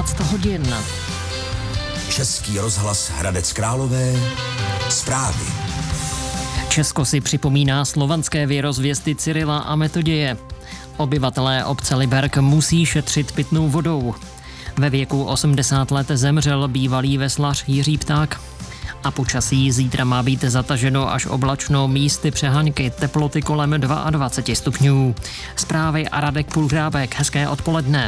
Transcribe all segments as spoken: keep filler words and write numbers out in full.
patnáct hodin. Český rozhlas Hradec Králové. Zprávy. Česko si připomíná slovanské věrozvěsty Cyrila a Metoděje. Obyvatelé obce Liberk musí šetřit pitnou vodou. Ve věku osmdesát let zemřel bývalý veslař Jiří Pták. A počasí zítra má být zataženo až oblačno, místy přeháňky, teploty kolem dvacet dva stupňů. Zprávy a Radek Půlhrábek. Hezké odpoledne.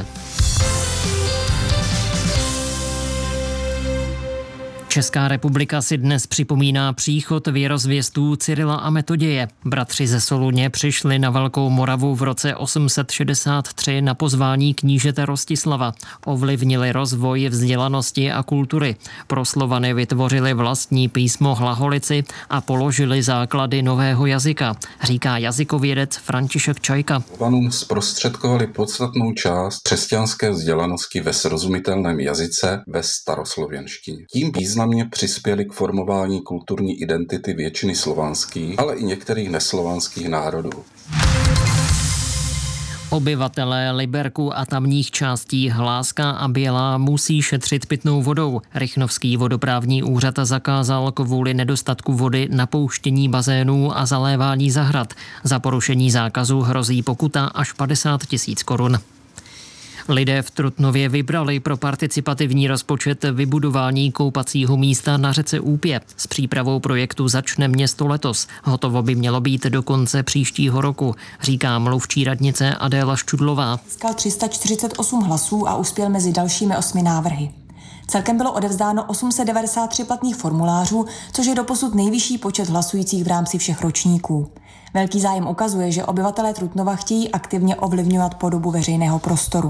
Česká republika si dnes připomíná příchod věrozvěstů Cyrila a Metoděje. Bratři ze Soluně přišli na Velkou Moravu v roce osm set šedesát tři na pozvání knížete Rostislava. Ovlivnili rozvoj vzdělanosti a kultury. Pro Slovany vytvořili vlastní písmo hlaholici a položili základy nového jazyka, říká jazykovědec František Čajka. Slovanům zprostředkovali podstatnou část křesťanské vzdělanosti ve srozumitelném jazyce ve staroslověnštině. Tím významně přispěli k formování kulturní identity většiny slovanských, ale i některých neslovanských národů. Obyvatelé Liberku a tamních částí Hláska a Bělá musí šetřit pitnou vodou. Rychnovský vodoprávní úřad zakázal kvůli nedostatku vody napouštění bazénů a zalévání zahrad. Za porušení zákazu hrozí pokuta až padesát tisíc korun. Lidé v Trutnově vybrali pro participativní rozpočet vybudování koupacího místa na řece Úpě. S přípravou projektu začne město letos. Hotovo by mělo být do konce příštího roku, říká mluvčí radnice Adéla Ščudlová. Získal tři sta čtyřicet osm hlasů a uspěl mezi dalšími osmi návrhy. Celkem bylo odevzdáno osm set devadesát tři platných formulářů, což je doposud nejvyšší počet hlasujících v rámci všech ročníků. Velký zájem ukazuje, že obyvatelé Trutnova chtějí aktivně ovlivňovat podobu veřejného prostoru.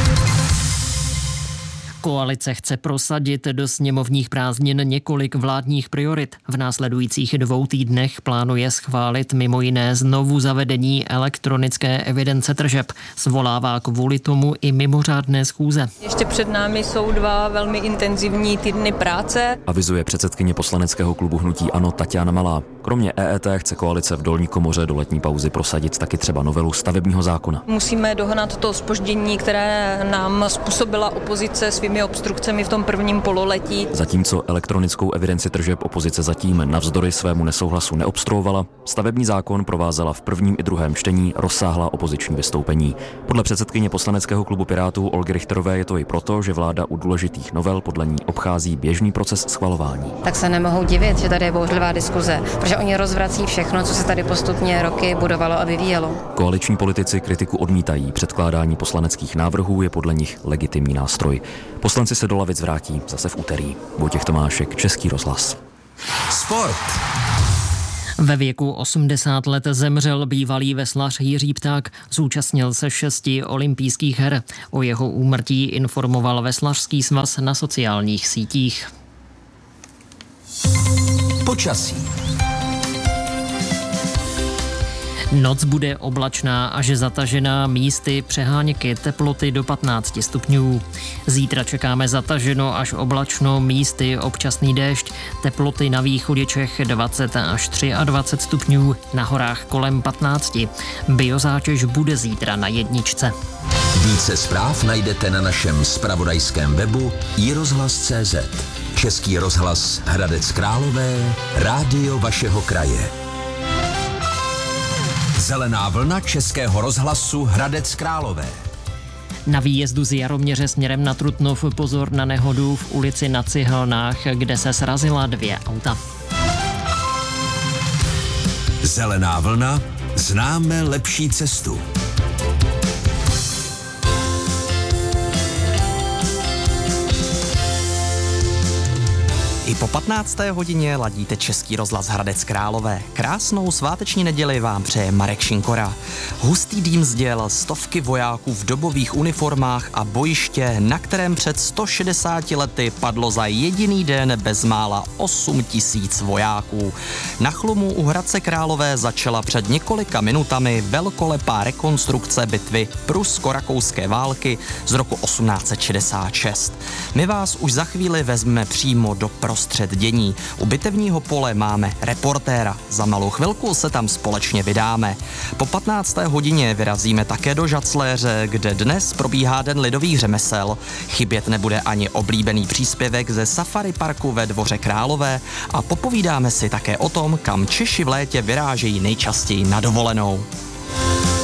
Koalice chce prosadit do sněmovních prázdnin několik vládních priorit. V následujících dvou týdnech plánuje schválit mimo jiné znovu zavedení elektronické evidence tržeb. Svolává kvůli tomu i mimořádné schůze. Ještě před námi jsou dva velmi intenzivní týdny práce. Avizuje předsedkyně poslaneckého klubu hnutí ANO Taťána Malá. Kromě E E T chce koalice v dolní komoře do letní pauzy prosadit taky třeba novelu stavebního zákona. Musíme dohnat to zpoždění, které nám způsobila opozice svými obstrukcemi v tom prvním pololetí. Zatímco elektronickou evidenci tržeb opozice zatím navzdory svému nesouhlasu neobstruovala, stavební zákon provázela v prvním i druhém čtení rozsáhlá opoziční vystoupení. Podle předsedkyně poslaneckého klubu Pirátů Olgy Richterové je to i proto, že vláda u důležitých novel podle ní obchází běžný proces schvalování. Tak se nemohou divit, že tady je bouřlivá diskuze, protože oni rozvrací všechno, co se tady postupně roky budovalo a vyvíjelo. Koaliční politici kritiku odmítají. Předkládání poslaneckých návrhů je podle nich legitimní nástroj. Poslanci se do lavic vrátí zase v úterý. Vojtěch Tomášek, Český rozhlas. Sport. Ve věku osmdesát let zemřel bývalý veslař Jiří Pták. Zúčastnil se šesti olympijských her. O jeho úmrtí informoval Veslařský svaz na sociálních sítích. Počasí. Noc bude oblačná až zatažená, místy přeháňky, teploty do patnáct stupňů. Zítra čekáme zataženo až oblačno, místy občasný déšť, teploty na východě Čech dvacet až dvacet tři stupňů, na horách kolem patnáct. Biozátěž bude zítra na jedničce. Více zpráv najdete na našem zpravodajském webu i rozhlas tečka cé zet. Český rozhlas Hradec Králové, rádio vašeho kraje. Zelená vlna Českého rozhlasu Hradec Králové. Na výjezdu z Jaroměře směrem na Trutnov pozor na nehodu v ulici Na Cihelnách, kde se srazila dvě auta. Zelená vlna, známe lepší cestu. I po patnácté hodině ladíte Český rozhlas Hradec Králové. Krásnou sváteční neděli vám přeje Marek Šinkora. Hustý dým zděl stovky vojáků v dobových uniformách a bojiště, na kterém před sto šedesáti lety padlo za jediný den bezmála osm tisíc vojáků. Na Chlumu u Hradce Králové začala před několika minutami velkolepá rekonstrukce bitvy prusko-rakouské války z roku osmnáct set šedesát šest. My vás už za chvíli vezmeme přímo do prostoru uprostřed dění. U bitevního pole máme reportéra. Za malou chvilku se tam společně vydáme. Po patnácté hodině vyrazíme také do Žacléře, kde dnes probíhá Den lidových řemesel. Chybět nebude ani oblíbený příspěvek ze Safari parku ve Dvoře Králové a popovídáme si také o tom, kam Češi v létě vyrážejí nejčastěji na dovolenou.